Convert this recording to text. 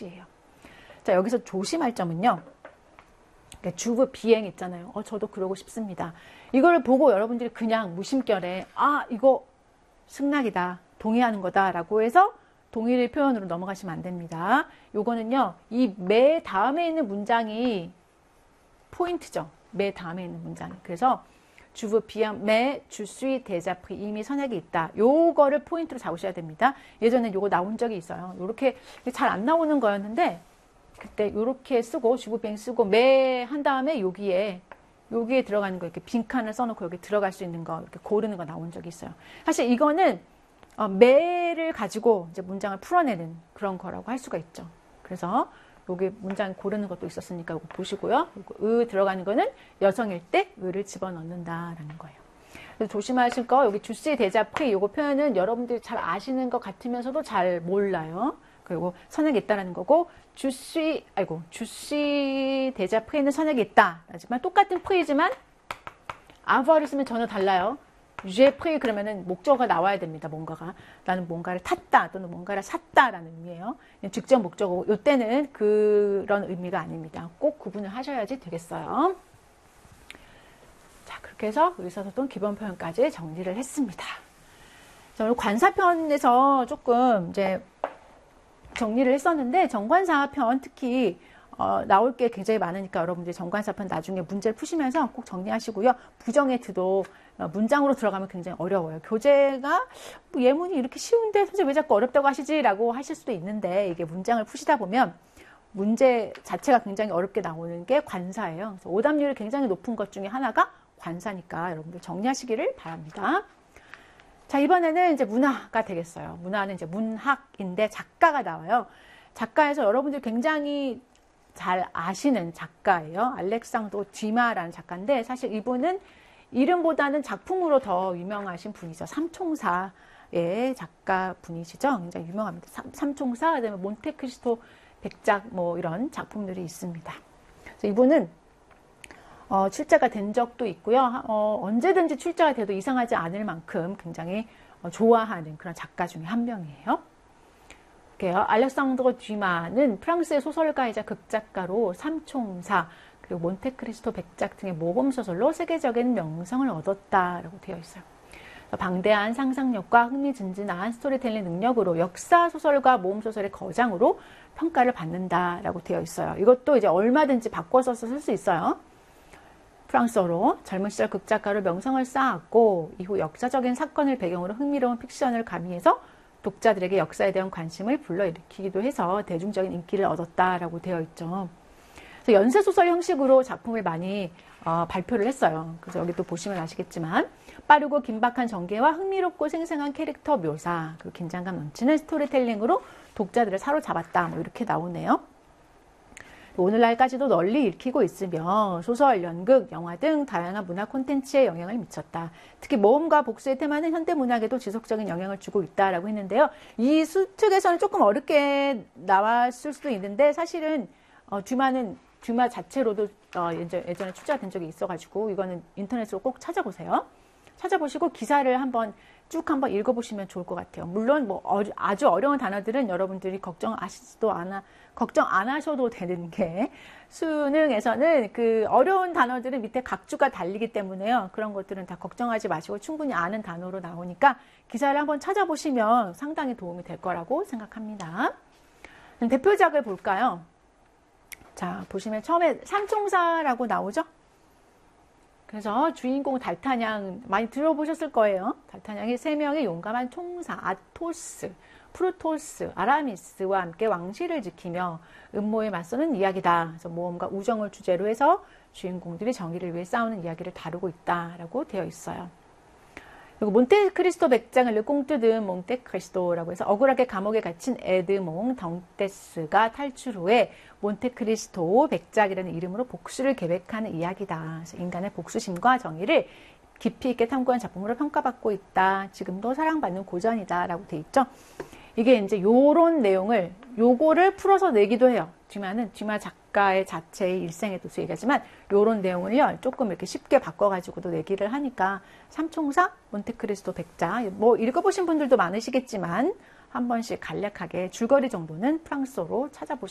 시예요. 자, 여기서 조심할 점은요. 그러니까 주부 비행 있잖아요. 저도 그러고 싶습니다. 이걸 보고 여러분들이 그냥 무심결에 이거 승낙이다. 동의하는 거다. 라고 해서 동의의 표현으로 넘어가시면 안 됩니다. 요거는요. 이 매 다음에 있는 문장이 포인트죠. 매 다음에 있는 문장이. 그래서 주부 비행 매 주수이 대자프 이미 선약이 있다. 요거를 포인트로 잡으셔야 됩니다. 예전에 요거 나온 적이 있어요. 요렇게 잘 안 나오는 거였는데 그때 요렇게 쓰고 주부 비행 쓰고 매 한 다음에 여기에 들어가는 거 이렇게 빈칸을 써놓고 여기 들어갈 수 있는 거 이렇게 고르는 거 나온 적이 있어요. 사실 이거는 매를 가지고 이제 문장을 풀어내는 그런 거라고 할 수가 있죠. 그래서 여기 문장 고르는 것도 있었으니까 이거 보시고요. 의 들어가는 거는 여성일 때 의를 집어넣는다라는 거예요. 그래서 조심하실 거 여기 주씨 대자프이 요거 표현은 여러분들이 잘 아시는 것 같으면서도 잘 몰라요. 그리고 선약이 있다라는 거고 주씨 대자프에는 선약이 있다. 하지만 똑같은 프이지만 아부아를 쓰면 전혀 달라요. 주제 프이 그러면은 목적어가 나와야 됩니다. 뭔가가 나는 뭔가를 탔다 또는 뭔가를 샀다라는 의미예요. 직접 목적어 이때는 그런 의미가 아닙니다. 꼭 구분을 하셔야지 되겠어요. 자, 그렇게 해서 의사소통 기본 표현까지 정리를 했습니다. 자, 오늘 관사편에서 조금 이제 정리를 했었는데 정관사편 특히 나올 게 굉장히 많으니까 여러분들 정관사편 나중에 문제를 푸시면서 꼭 정리하시고요. 부정의 드도 문장으로 들어가면 굉장히 어려워요. 교재가 뭐 예문이 이렇게 쉬운데 선생님 왜 자꾸 어렵다고 하시지? 라고 하실 수도 있는데 이게 문장을 푸시다 보면 문제 자체가 굉장히 어렵게 나오는 게 관사예요. 그래서 오답률이 굉장히 높은 것 중에 하나가 관사니까 여러분들 정리하시기를 바랍니다. 자, 이번에는 이제 문화가 되겠어요. 문화는 이제 문학인데 작가가 나와요. 작가에서 여러분들 굉장히 잘 아시는 작가예요. 알렉상드로 듀마라는 작가인데 사실 이분은 이름보다는 작품으로 더 유명하신 분이죠. 삼총사의 작가분이시죠. 굉장히 유명합니다. 삼총사, 그다음에 몬테크리스토 백작 뭐 이런 작품들이 있습니다. 그래서 이분은 출자가 된 적도 있고요. 언제든지 출자가 돼도 이상하지 않을 만큼 굉장히 좋아하는 그런 작가 중에 한 명이에요. 알렉상드로 듀마는 프랑스의 소설가이자 극작가로 삼총사 그리고 몬테크리스토 백작 등의 모범소설로 세계적인 명성을 얻었다라고 되어 있어요. 방대한 상상력과 흥미진진한 스토리텔링 능력으로 역사소설과 모험소설의 거장으로 평가를 받는다라고 되어 있어요. 이것도 이제 얼마든지 바꿔서 쓸 수 있어요. 프랑스어로 젊은 시절 극작가로 명성을 쌓았고 이후 역사적인 사건을 배경으로 흥미로운 픽션을 가미해서 독자들에게 역사에 대한 관심을 불러일으키기도 해서 대중적인 인기를 얻었다라고 되어 있죠. 그래서 연쇄소설 형식으로 작품을 많이 발표를 했어요. 그래서 여기 또 보시면 아시겠지만 빠르고 긴박한 전개와 흥미롭고 생생한 캐릭터 묘사 그리고 긴장감 넘치는 스토리텔링으로 독자들을 사로잡았다. 뭐 이렇게 나오네요. 오늘날까지도 널리 읽히고 있으며 소설, 연극, 영화 등 다양한 문화 콘텐츠에 영향을 미쳤다. 특히 모험과 복수의 테마는 현대문학에도 지속적인 영향을 주고 있다라고 했는데요. 이 수특에서는 조금 어렵게 나왔을 수도 있는데 사실은 듀마 자체로도 예전에 출제가 된 적이 있어가지고 이거는 인터넷으로 꼭 찾아보세요. 찾아보시고 기사를 한번 읽어보시면 좋을 것 같아요. 물론 뭐 아주 어려운 단어들은 여러분들이 걱정 안 하셔도 되는 게 수능에서는 그 어려운 단어들은 밑에 각주가 달리기 때문에요. 그런 것들은 다 걱정하지 마시고 충분히 아는 단어로 나오니까 기사를 한번 찾아보시면 상당히 도움이 될 거라고 생각합니다. 대표작을 볼까요? 자, 보시면 처음에 삼총사라고 나오죠? 그래서 주인공 달타냥 많이 들어보셨을 거예요. 달타냥이 3명의 용감한 총사 아토스, 프루토스, 아라미스와 함께 왕실을 지키며 음모에 맞서는 이야기다. 그래서 모험과 우정을 주제로 해서 주인공들이 정의를 위해 싸우는 이야기를 다루고 있다라고 되어 있어요. 그리고 몬테크리스토 백작을 꽁뜨든 몬테크리스토라고 해서 억울하게 감옥에 갇힌 에드몽 덩테스가 탈출 후에 몬테크리스토 백작이라는 이름으로 복수를 계획하는 이야기다. 그래서 인간의 복수심과 정의를 깊이 있게 탐구한 작품으로 평가받고 있다. 지금도 사랑받는 고전이다. 라고 돼 있죠. 이게 이제 요런 내용을, 요거를 풀어서 내기도 해요. 듀마 작가의 자체의 일생에도 얘기하지만 요런 내용을요, 조금 이렇게 쉽게 바꿔가지고도 내기를 하니까 삼총사, 몬테크리스토 백작, 뭐 읽어보신 분들도 많으시겠지만 한 번씩 간략하게 줄거리 정도는 프랑스어로 찾아보시면